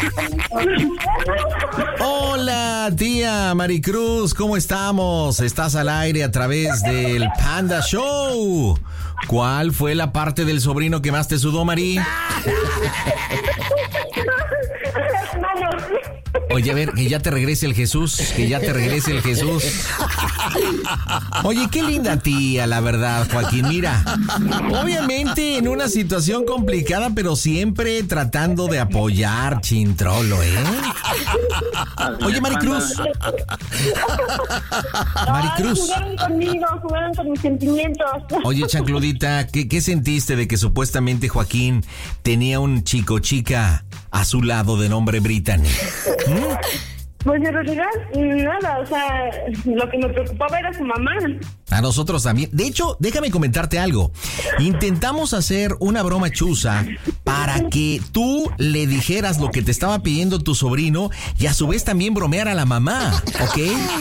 Hola, tía Maricruz, ¿cómo estamos? Estás al aire a través del Panda Show. ¿Cuál fue la parte del sobrino que más te sudó, Mari? Oye, a ver, que ya te regrese el Jesús, que ya te regrese el Jesús. Oye, qué linda tía, la verdad, Joaquín. Mira, obviamente en una situación complicada, pero siempre tratando de apoyar, chintrolo, ¿eh? Oye, Maricruz. Maricruz. Jugaron conmigo, jugaron con mis sentimientos. Oye, chancludita, ¿qué sentiste de que supuestamente Joaquín tenía un chico chica a su lado de nombre Brittany? Pues en realidad, nada, o sea, lo que me preocupaba era su mamá. A nosotros también. De hecho, déjame comentarte algo. Intentamos hacer una broma chusa para que tú le dijeras lo que te estaba pidiendo tu sobrino y a su vez también bromear a la mamá, ¿ok?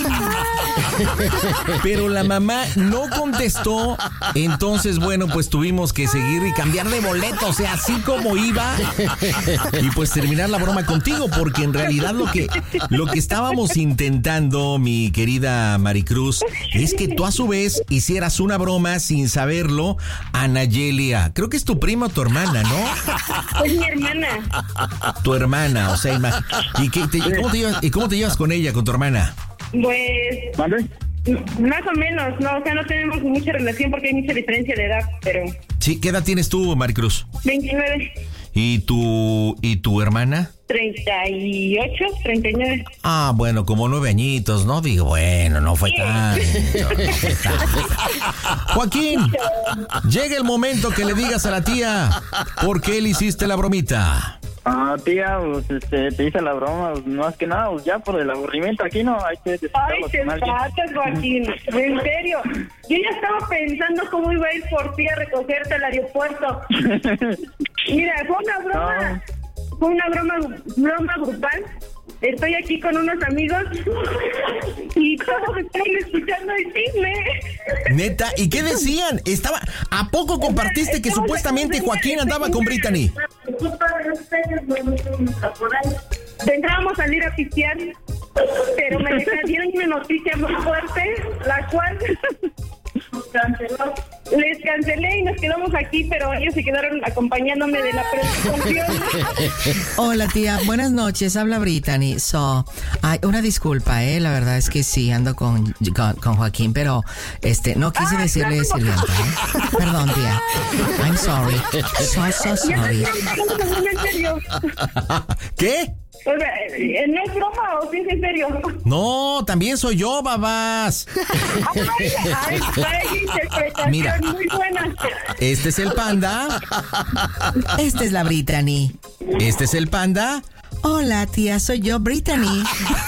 Pero la mamá no contestó, entonces, bueno, pues tuvimos que seguir y cambiar de boleto, o sea, así como iba, y pues terminar la broma contigo, porque en realidad lo que estábamos intentando, mi querida Maricruz, es que tú a su vez hicieras una broma sin saberlo a Nayelia. Creo que es tu prima o tu hermana, ¿no? Es mi hermana. Tu hermana, o sea, ¿cómo te llevas con ella, con tu hermana? Pues, ¿Vale? más o menos, no, o sea, no tenemos mucha relación porque hay mucha diferencia de edad, pero... Sí, ¿qué edad tienes tú, Maricruz? 29. ¿Y tu hermana? 38, 39. Ah, bueno, como 9 añitos, ¿no? Digo, bueno, no fue tanto. Joaquín, llega el momento que le digas a la tía por qué le hiciste la bromita. Ah, tía, pues te hice la broma, más que nada, pues ya por el aburrimiento aquí, ¿no? Hay que Ay, despertarlos te con alguien. patas, Joaquín. En serio. Yo ya estaba pensando cómo iba a ir por ti a recogerte al aeropuerto. Mira, fue una broma. No. Fue una broma grupal. Estoy aquí con unos amigos y todos están escuchando el chisme. Neta, ¿y qué decían? ¿A poco compartiste que supuestamente Joaquín andaba con Brittany? Pensábamos salir a pistear, pero me dieron una noticia muy fuerte, la cual les cancelé y nos quedamos aquí, pero ellos se quedaron acompañándome de la presentación. Hola tía, buenas noches, habla Brittany. Una disculpa, la verdad es que sí, ando con Joaquín, pero no quise decirle sirvienta, Perdón, tía. I'm sorry. So sorry. ¿En serio? ¿Qué? O sea, ¿no es broma o sí es en serio? No, también soy yo, babás. Ay, interpretación Mira. muy buena. Este es el Panda. Esta es la Brittany. Este es el Panda. Hola tía, soy yo, Brittany.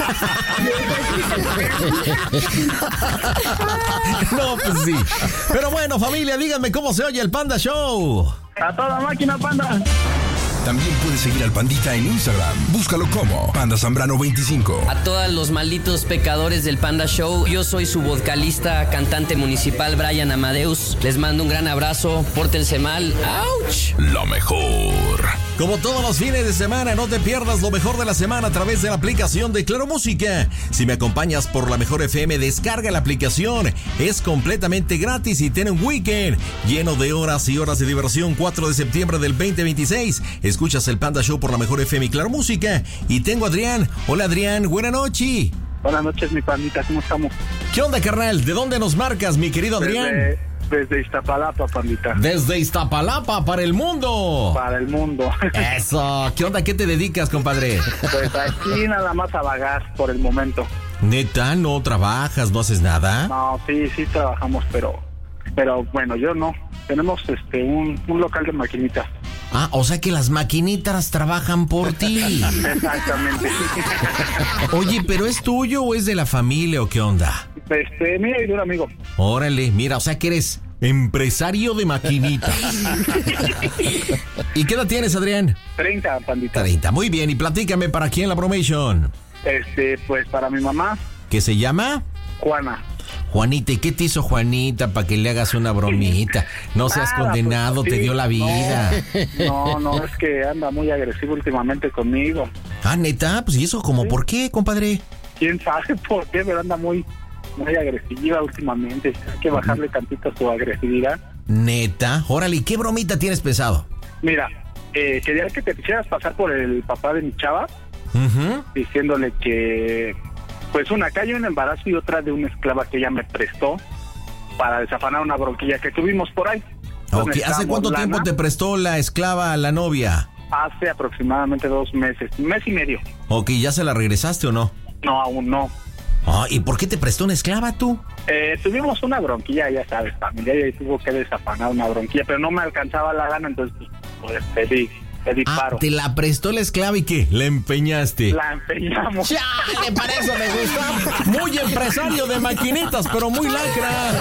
No, pues sí. Pero bueno, familia, díganme cómo se oye el Panda Show. A toda máquina, Panda. También puedes seguir al Pandita en Instagram. Búscalo como Panda Zambrano 25. A todos los malditos pecadores del Panda Show, yo soy su vocalista, cantante municipal, Brian Amadeus. Les mando un gran abrazo, pórtense mal. ¡Auch! Lo mejor. Como todos los fines de semana, no te pierdas lo mejor de la semana a través de la aplicación de Claro Música. Si me acompañas por la Mejor FM, descarga la aplicación. Es completamente gratis y tiene un weekend lleno de horas y horas de diversión. 4 de septiembre del 2026. Escuchas el Panda Show por la Mejor FM y Claro Música. Y tengo a Adrián. Hola, Adrián. Buenas noches. Buenas noches, mi pandita, ¿cómo estamos? ¿Qué onda, carnal? ¿De dónde nos marcas, mi querido Adrián? Desde Iztapalapa, pandita. Desde Iztapalapa para el mundo. Para el mundo. Eso. ¿Qué onda? ¿Qué te dedicas, compadre? Pues aquí nada más a vagar por el momento. ¿Neta? ¿No trabajas? ¿No haces nada? No, sí trabajamos, pero bueno, yo no. Tenemos un local de maquinitas. Ah, o sea que las maquinitas trabajan por ti. Exactamente. Oye, ¿pero es tuyo o es de la familia o qué onda? Mira, y de un amigo. Órale, mira, o sea que eres empresario de maquinitas. ¿Y qué edad tienes, Adrián? 30, pandita. 30, muy bien. Y platícame, ¿para quién la bromation? Pues para mi mamá. ¿Qué se llama? Juana. Juanita, ¿y qué te hizo Juanita para que le hagas una bromita? No seas condenado, pues, te sí, dio la vida. No, es que anda muy agresivo últimamente conmigo. Ah, ¿neta? Pues, ¿y eso como por qué, compadre? ¿Quién sabe por qué? Pero anda muy agresiva últimamente. Hay que bajarle tantito su agresividad. ¿Neta? Órale, ¿y qué bromita tienes pensado? Mira, quería que te quisieras pasar por el papá de mi chava, diciéndole que, pues una calle, un embarazo y otra de una esclava que ella me prestó para desafanar una bronquilla que tuvimos por ahí. Ok, ¿hace cuánto tiempo te prestó la esclava a la novia? Hace aproximadamente 2 meses, 1 mes y medio. Ok, ¿ya se la regresaste o no? No, aún no. Ah, ¿y por qué te prestó una esclava tú? Tuvimos una bronquilla, ya sabes, familia, y tuvo que desafanar una bronquilla, pero no me alcanzaba la gana, entonces pues, pedí paro. ¿Te la prestó la esclava y qué? ¿La empeñaste? La empeñamos. ¡Chale, para eso me gusta! Muy empresario de maquinitas, pero muy lacra.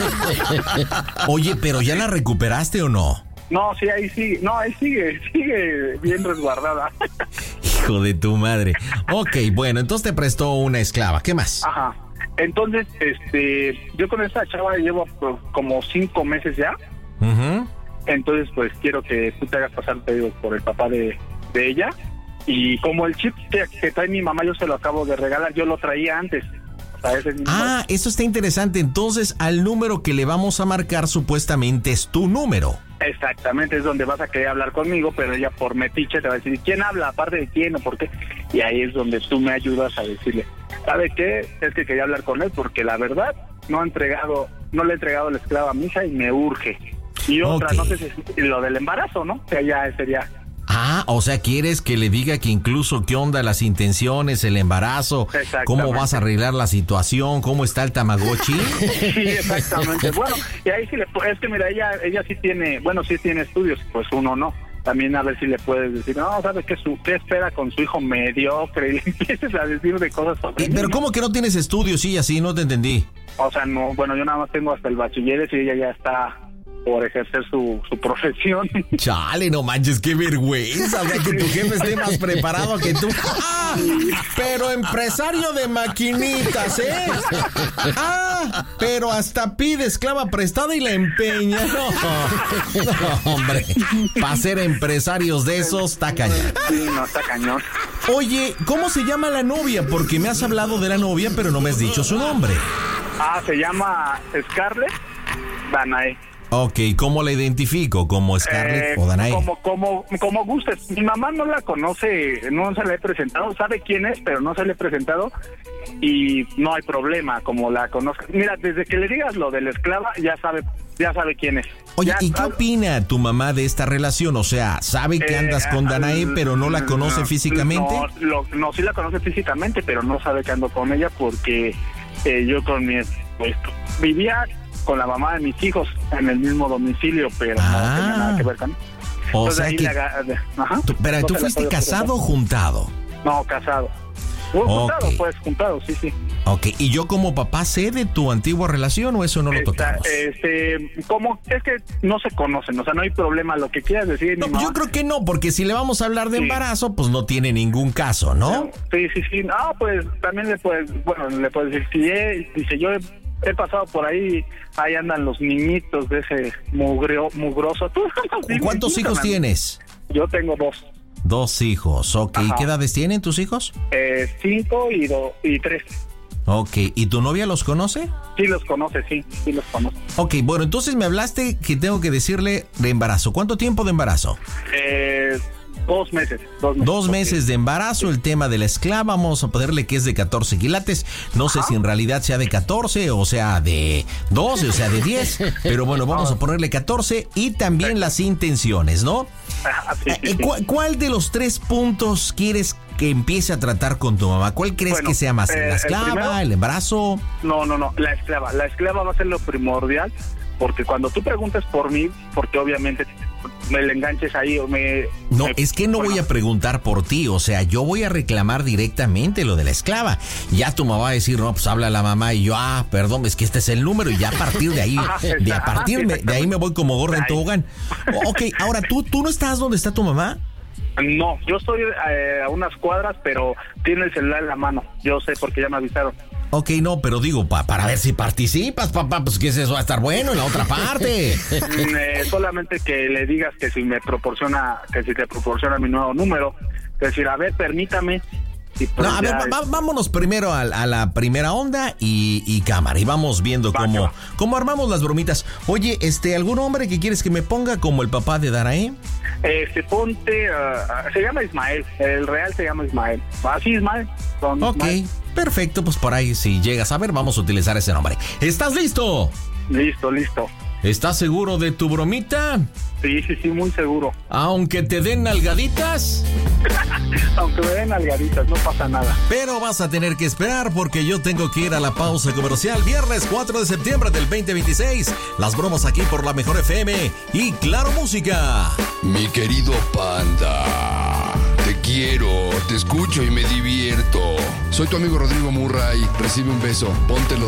Oye, ¿pero ya la recuperaste o no? No, sí, ahí sigue. No, ahí sigue bien resguardada. Hijo de tu madre. Ok, bueno, entonces te prestó una esclava. ¿Qué más? Ajá. Entonces, yo con esta chava llevo como 5 meses ya. Entonces, pues quiero que tú te hagas pasar, te digo, por el papá de ella. Y como el chip que trae mi mamá, yo se lo acabo de regalar, yo lo traía antes. O sea, ese mismo. Ah, eso está interesante. Entonces, al número que le vamos a marcar supuestamente es tu número. Exactamente, es donde vas a querer hablar conmigo, pero ella por metiche te va a decir, ¿quién habla? ¿Aparte de quién o por qué? Y ahí es donde tú me ayudas a decirle, ¿sabe qué? Es que quería hablar con él porque la verdad no le he entregado la esclava a mi hija y me urge. Y otra, no sé si lo del embarazo, ¿no? Que ya sería... Ah, o sea, ¿quieres que le diga que incluso qué onda las intenciones, el embarazo? ¿Cómo vas a arreglar la situación? ¿Cómo está el Tamagotchi? Sí, exactamente. Bueno, y ahí sí es que mira, ella sí tiene, sí tiene estudios, pues uno no. También a ver si le puedes decir, no, ¿sabes qué espera con su hijo mediocre? Y empieces a decir de cosas sobre Pero mí, ¿cómo que no tienes estudios? Sí, así, no te entendí. O sea, no, bueno, yo nada más tengo hasta el bachiller y ella ya está por ejercer su profesión. Chale, no manches, qué vergüenza, o sea, que tu jefe esté más preparado que tú. ¡Ah! Pero empresario de maquinitas, ¿eh? ¡Ah! Pero hasta pide esclava prestada y la empeña. No, hombre, para ser empresarios de esos, está cañón. Sí, no, está cañón. Oye, ¿cómo se llama la novia? Porque me has hablado de la novia, pero no me has dicho su nombre. Ah, se llama Scarlett Danae. Ok, ¿cómo la identifico? ¿Como Scarlett o Danae? Como gustes. Mi mamá no la conoce, no se la he presentado, sabe quién es, pero no se le he presentado y no hay problema, como la conozca. Mira, desde que le digas lo de la esclava, ya sabe quién es. Oye, ya ¿y qué opina tu mamá de esta relación? O sea, ¿sabe que andas con Danae, pero no la conoce físicamente? No, sí la conoce físicamente, pero no sabe que ando con ella porque yo con mi vivía con la mamá de mis hijos en el mismo domicilio, pero no tenía nada que ver con... O sea que... Pero ¿tú fuiste casado o juntado? No, casado. Juntado, sí. Ok, ¿y yo como papá sé de tu antigua relación o eso no lo tocamos? Como es que no se conocen, o sea, no hay problema, lo que quieras decir. No, yo creo que no, porque si le vamos a hablar de embarazo, pues no tiene ningún caso, ¿no? Sí. No, pues también le puedes decir, dice, yo he pasado por ahí andan los niñitos de ese mugroso. ¿Cuántos hijos tienes? Yo tengo 2. 2 hijos, ok. Ajá. ¿Qué edades tienen tus hijos? 5 y 3. Ok, ¿y tu novia los conoce? Sí los conoce, sí los conoce. Ok, bueno, entonces me hablaste que tengo que decirle de embarazo. ¿Cuánto tiempo de embarazo? 2 meses. 2 meses de embarazo, el tema de la esclava, vamos a ponerle que es de 14 quilates, no sé si en realidad sea de 14 o sea de 12 o sea de 10, pero bueno, vamos a ponerle 14 y también las intenciones, ¿no? Sí. ¿Cuál de los 3 puntos quieres que empiece a tratar con tu mamá? ¿Cuál crees que sea más? ¿La esclava, el embarazo? No, la esclava. La esclava va a ser lo primordial, porque cuando tú preguntes por mí, porque obviamente me le enganches ahí o es que no voy a preguntar por ti, o sea, yo voy a reclamar directamente lo de la esclava. Ya tu mamá va a decir, no, pues habla la mamá y yo, perdón, es que este es el número y ya a partir de ahí, de ahí me voy como gorda en tobogán. Ok, ahora, ¿tú no estás donde está tu mamá? No, yo estoy a unas cuadras, pero tiene el celular en la mano, yo sé porque ya me avisaron. Ok, no, pero digo, para ver si participas, papá, pues que eso va a estar bueno en la otra parte. Solamente que le digas que si te proporciona mi nuevo número, es decir, a ver, permítame. Y pues no, a ver, vámonos primero a la primera onda y cámara, y vamos viendo cómo armamos las bromitas. Oye, ¿algún hombre que quieres que me ponga como el papá de Darae? Ponte, se llama Ismael, el real se llama Ismael. Así, Ismael. Ok, Ismael. Perfecto, pues por ahí si llegas a ver, vamos a utilizar ese nombre. ¿Estás listo? Listo. ¿Estás seguro de tu bromita? Sí, muy seguro. Aunque te den nalgaditas. Aunque me den nalgaditas, no pasa nada. Pero vas a tener que esperar porque yo tengo que ir a la pausa comercial. Viernes 4 de septiembre del 2026. Las bromas aquí por la Mejor FM y Claro Música. Mi querido Panda, te quiero, te escucho y me divierto. Soy tu amigo Rodrigo Murray. Recibe un beso, póntelo